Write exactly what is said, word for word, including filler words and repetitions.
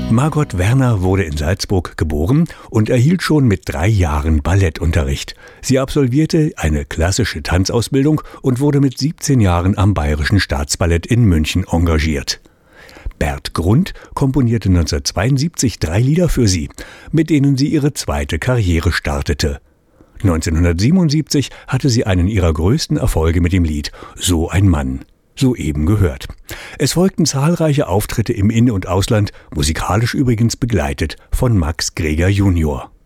Margot Werner wurde in Salzburg geboren und erhielt schon mit drei Jahren Ballettunterricht. Sie absolvierte eine klassische Tanzausbildung und wurde mit siebzehn Jahren am Bayerischen Staatsballett in München engagiert. Bert Grund komponierte neunzehnhundertzweiundsiebzig drei Lieder für sie, mit denen sie ihre zweite Karriere startete. neunzehnhundertsiebenundsiebzig hatte sie einen ihrer größten Erfolge mit dem Lied »So ein Mann«. Soeben gehört. Es folgten zahlreiche Auftritte im In- und Ausland, musikalisch übrigens begleitet von Max Greger Junior